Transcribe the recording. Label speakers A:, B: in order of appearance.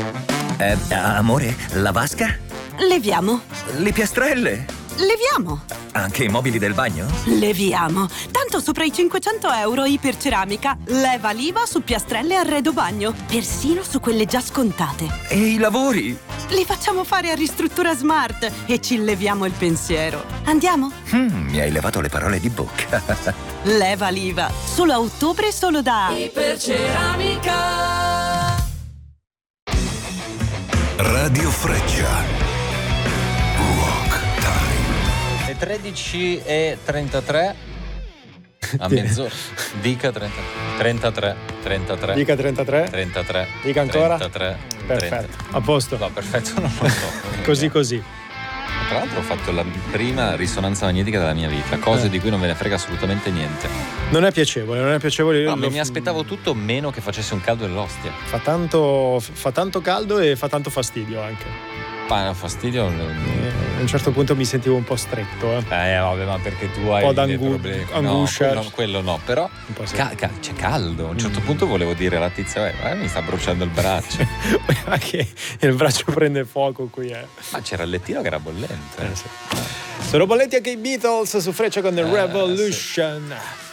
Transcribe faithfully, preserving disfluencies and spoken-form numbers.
A: Eh, amore, la vasca?
B: Leviamo.
A: Le piastrelle?
B: Leviamo.
A: Anche i mobili del bagno?
B: Leviamo. Tanto sopra i cinquecento euro Iperceramica. Leva l'I V A su piastrelle e arredo bagno. Persino su quelle già scontate.
A: E i lavori?
B: Li facciamo fare a Ristruttura Smart e ci leviamo il pensiero. Andiamo?
A: Mm, mi hai levato le parole di bocca.
B: Leva l'I V A. Solo a ottobre, solo da
C: Iperceramica.
D: Radio Freccia. Rock Time.
E: Le tredici e trentatré. A mezz'ora. Dica trenta, trentatré. trentatré.
F: Dica trentatré.
E: trentatré.
F: Dica ancora.
E: trentatré.
F: Perfetto.
E: trenta.
F: A posto.
E: No, perfetto non lo so.
F: Così così.
E: Tra l'altro ho fatto la prima risonanza magnetica della mia vita, cose
F: Eh.
E: di cui non me ne frega assolutamente niente.
F: Non è piacevole, non è piacevole.
E: No,
F: Lo-
E: mi aspettavo tutto meno che facesse un caldo nell'ostia.
F: Fa tanto, fa tanto caldo e fa tanto fastidio anche.
E: Ma fastidio.
F: Eh, a un certo punto mi sentivo un po' stretto. Eh.
E: Eh vabbè, ma perché tu hai
F: po'
E: dei
F: d'angu-
E: problemi.
F: angoscia.
E: No, quello, quello no, però
F: Un po' sì.
E: ca- ca- c'è caldo. A un certo
F: Mm.
E: punto volevo dire alla tizia, "Eh, mi sta bruciando il braccio."
F: Ma che il braccio prende fuoco qui. Eh.
E: Ma c'era il lettino che era bollente.
F: Eh, sì. Sono bollenti anche i Beatles su Freccia con The
E: Eh,
F: Revolution.